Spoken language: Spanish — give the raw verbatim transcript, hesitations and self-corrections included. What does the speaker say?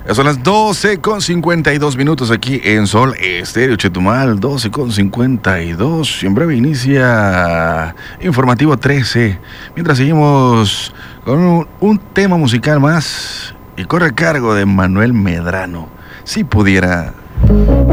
Ya son las doce con cincuenta y dos minutos aquí en Sol Estéreo Chetumal, doce con cincuenta y dos. Y en breve inicia Informativo trece. Mientras seguimos con un, un tema musical más y corre a cargo de Manuel Medrano. Si pudiera